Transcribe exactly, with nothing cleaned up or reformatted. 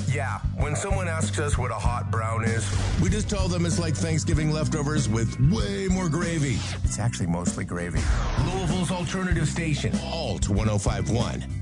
Yeah, when someone asks us what a hot brown is, we just tell them it's like Thanksgiving leftovers with way more gravy. it's actually mostly gravy. Louisville's alternative station. Alt one oh five point one.